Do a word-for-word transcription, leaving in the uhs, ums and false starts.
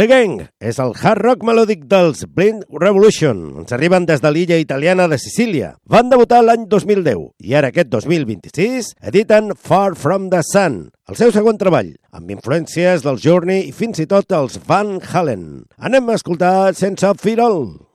The Gang és el hard rock melòdic dels Blind Revolution. Ens arriben des de l'illa italiana de Sicília. Van debutar l'any dos mil deu i ara aquest dos mil vint-i-sis editen Far From The Sun, el seu segon treball, amb influències del Journey i fins i tot els Van Halen. Anem a escoltar Sense Firol.